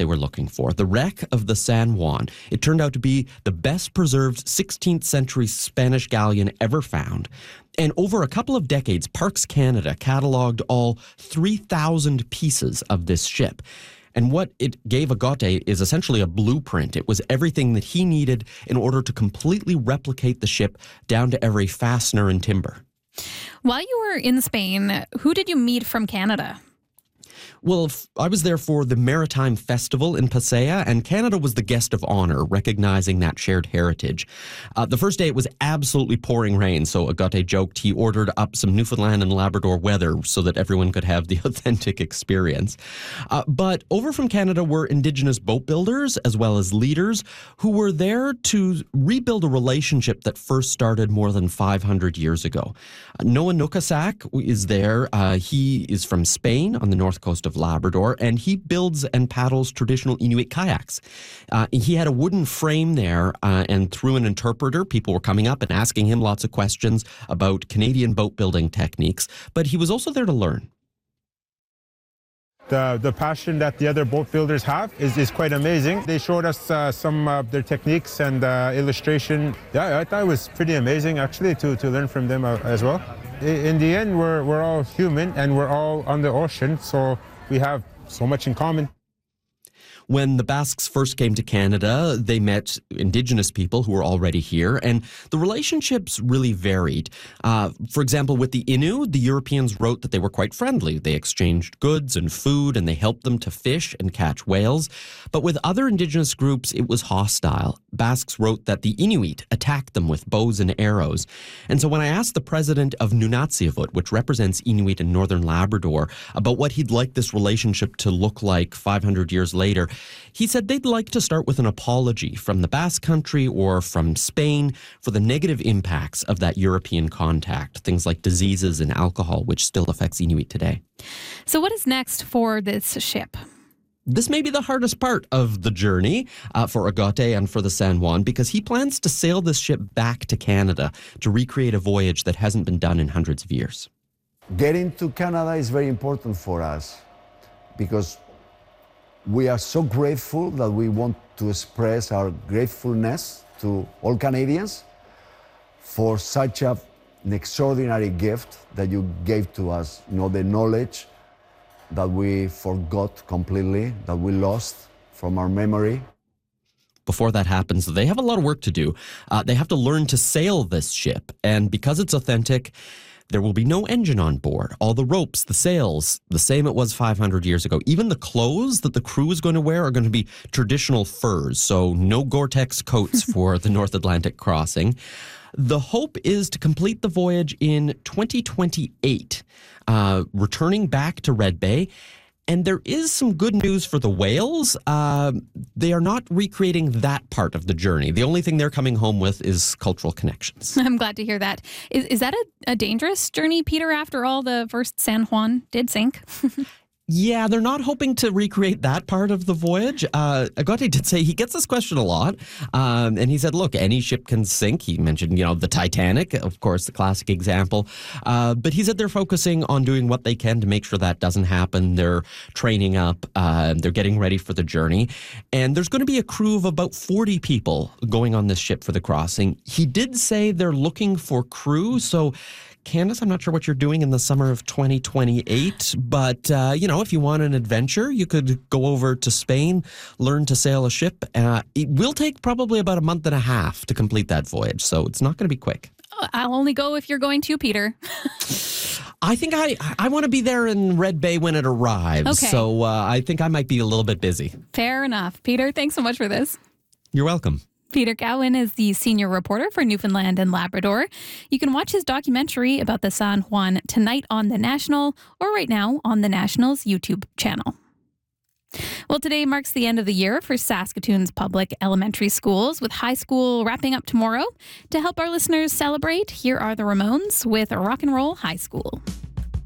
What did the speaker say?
they were looking for, the wreck of the San Juan. It turned out to be the best preserved 16th century Spanish galleon ever found. And over a couple of decades, Parks Canada cataloged all 3,000 pieces of this ship. And what it gave Agote is essentially a blueprint. It was everything that he needed in order to completely replicate the ship down to every fastener and timber. While you were in Spain, who did you meet from Canada? Well, I was there for the Maritime Festival in Pasaya, and Canada was the guest of honor, recognizing that shared heritage. The first day, it was absolutely pouring rain, so Agote joked he ordered up some Newfoundland and Labrador weather so that everyone could have the authentic experience. But over from Canada were Indigenous boat builders, as well as leaders, who were there to rebuild a relationship that first started more than 500 years ago. Noah Nukasak is there. He is from Spain on the north coast of Labrador, and he builds and paddles traditional Inuit kayaks. He had a wooden frame there, and through an interpreter, people were coming up and asking him lots of questions about Canadian boat building techniques, but he was also there to learn. The passion that the other boat builders have is quite amazing. They showed us some of their techniques and illustration. Yeah, I thought it was pretty amazing, actually, to learn from them as well. In the end, we're all human and we're all on the ocean, so we have so much in common. When the Basques first came to Canada, they met Indigenous people who were already here, and the relationships really varied. For example, with the Innu, the Europeans wrote that they were quite friendly. They exchanged goods and food, and they helped them to fish and catch whales. But with other Indigenous groups, it was hostile. Basques wrote that the Inuit attacked them with bows and arrows. And so when I asked the president of Nunatsiavut, which represents Inuit in northern Labrador, about what he'd like this relationship to look like 500 years later, he said they'd like to start with an apology from the Basque Country or from Spain for the negative impacts of that European contact, things like diseases and alcohol, which still affects Inuit today. So what is next for this ship? This may be the hardest part of the journey for Agote and for the San Juan, because he plans to sail this ship back to Canada to recreate a voyage that hasn't been done in hundreds of years. Getting to Canada is very important for us because we are so grateful that we want to express our gratefulness to all Canadians for such an extraordinary gift that you gave to us. You know, the knowledge that we forgot completely, that we lost from our memory. Before that happens, they have a lot of work to do. They have to learn to sail this ship, and because it's authentic, there will be no engine on board. All the ropes, the sails, the same it was 500 years ago. Even the clothes that the crew is going to wear are going to be traditional furs, so no Gore-Tex coats for the North Atlantic crossing. The hope is to complete the voyage in 2028, returning back to Red Bay. And there is some good news for the whales. They are not recreating that part of the journey. The only thing they're coming home with is cultural connections. I'm glad to hear that. Is that a dangerous journey, Peter, after all the first San Juan did sink? Yeah, they're not hoping to recreate that part of the voyage. Agote did say he gets this question a lot. And he said, look, any ship can sink. He mentioned, the Titanic, of course, the classic example. But he said they're focusing on doing what they can to make sure that doesn't happen. They're training up. They're getting ready for the journey. And there's going to be a crew of about 40 people going on this ship for the crossing. He did say they're looking for crew. So Candace, I'm not sure what you're doing in the summer of 2028, but, if you want an adventure, you could go over to Spain, learn to sail a ship. It will take probably about a month and a half to complete that voyage, so it's not going to be quick. I'll only go if you're going to, Peter. I think I want to be there in Red Bay when it arrives, okay. So I think I might be a little bit busy. Fair enough. Peter, thanks so much for this. You're welcome. Peter Cowan is the senior reporter for Newfoundland and Labrador. You can watch his documentary about the San Juan tonight on The National, or right now on The National's YouTube channel. Well, today marks the end of the year for Saskatoon's public elementary schools, with high school wrapping up tomorrow. To help our listeners celebrate, here are the Ramones with Rock and Roll High School.